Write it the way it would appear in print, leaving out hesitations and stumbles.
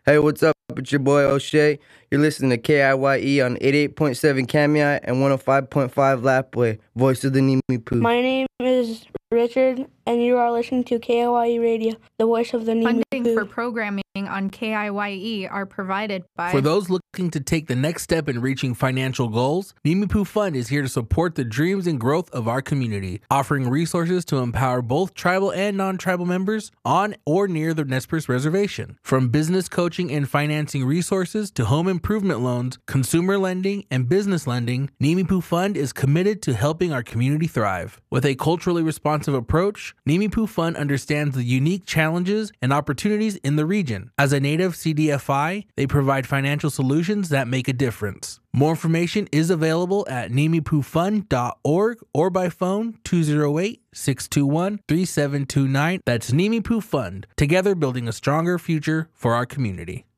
Hey, what's up? It's your boy O'Shea. You're listening to KIYE on 88.7 Kamei and 105.5 Lapway, voice of the Nimi Poo. My name is Richard, and you are listening to KIYE Radio, the voice of the Nimi Poo. Funding for programming on KIYE are provided by... For those looking to take the next step in reaching financial goals, Nimi Poo Fund is here to support the dreams and growth of our community, offering resources to empower both tribal and non-tribal members on or near the Nez Perce Reservation. From business coaching and financing resources to home improvement loans, consumer lending, and business lending, Nimi Poo Fund is committed to helping our community thrive. With a culturally responsive approach, Nimi Poo Fund understands the unique challenges and opportunities in the region. As a native CDFI, they provide financial solutions that make a difference. More information is available at nimipoofund.org or by phone 208-621-3729. That's Nimi Poo Fund, together building a stronger future for our community.